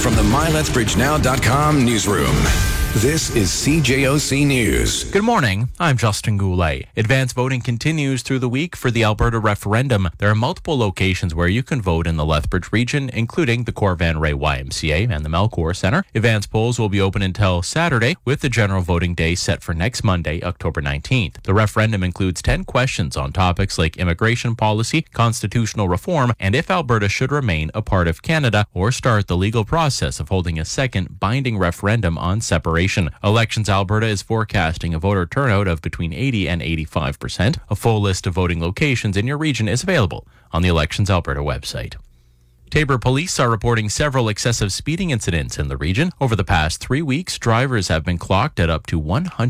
from the MyLetsBridgeNow.com newsroom. This is CJOC News. Good morning. I'm Justin Goulet. Advance voting continues through the week for the Alberta referendum. There are multiple locations where you can vote in the Lethbridge region, including the Cor Van Ray YMCA and the Melcor Centre. Advance polls will be open until Saturday, with the general voting day set for next Monday, October 19th. The referendum includes 10 questions on topics like immigration policy, constitutional reform, and if Alberta should remain a part of Canada or start the legal process of holding a second binding referendum on separation. Elections Alberta is forecasting a voter turnout of between 80 and 85%. A full list of voting locations in your region is available on the Elections Alberta website. Taber police are reporting several excessive speeding incidents in the region. Over the past 3 weeks, drivers have been clocked at up to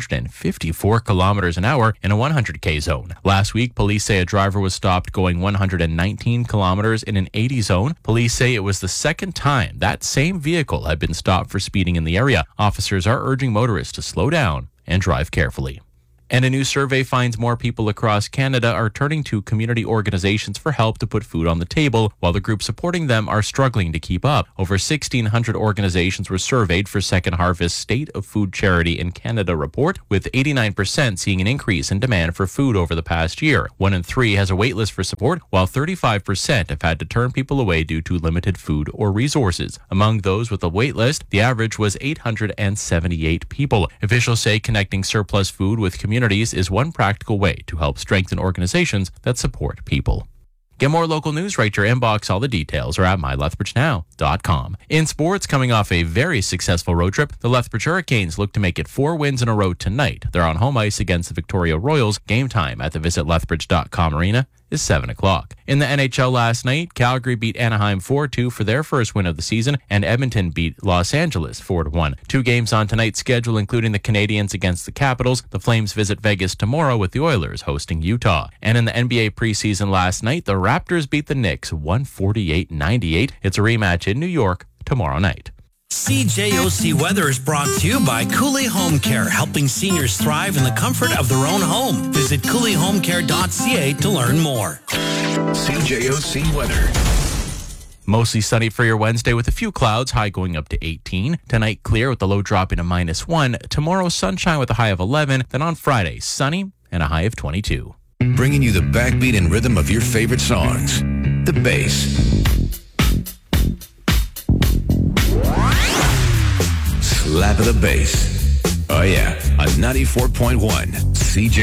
154 kilometers an hour in a 100K zone. Last week, police say a driver was stopped going 119 kilometers in an 80 zone. Police say it was the second time that same vehicle had been stopped for speeding in the area. Officers are urging motorists to slow down and drive carefully. And a new survey finds more people across Canada are turning to community organizations for help to put food on the table, while the groups supporting them are struggling to keep up. Over 1,600 organizations were surveyed for Second Harvest State of Food Charity in Canada report, with 89% seeing an increase in demand for food over the past year. 1 in 3 has a wait list for support, while 35% have had to turn people away due to limited food or resources. Among those with a wait list, the average was 878 people. Officials say connecting surplus food with communities is one practical way to help strengthen organizations that support people. Get more local news right to your inbox. All the details are at MyLethbridgeNow.com. In sports, coming off a very successful road trip, the Lethbridge Hurricanes look to make it 4 wins in a row tonight. They're on home ice against the Victoria Royals. Game time at the VisitLethbridge.com arena is 7 o'clock. In the NHL last night, Calgary beat Anaheim 4-2 for their first win of the season, and Edmonton beat Los Angeles 4-1. 2 games on tonight's schedule, including the Canadiens against the Capitals. The Flames visit Vegas tomorrow with the Oilers hosting Utah. And in the NBA preseason last night, the Raptors beat the Knicks 148-98. It's a rematch in New York tomorrow night. CJOC weather is brought to you by Cooley Home Care, helping seniors thrive in the comfort of their own home. Visit CooleyHomeCare.ca to learn more. CJOC weather. Mostly sunny for your Wednesday with a few clouds, high going up to 18. Tonight, clear with the low dropping to -1. Tomorrow, sunshine with a high of 11. Then on Friday, sunny and a high of 22. Bringing you the backbeat and rhythm of your favorite songs. The bass. Slap of the bass. Oh yeah, on 94.1 CJ.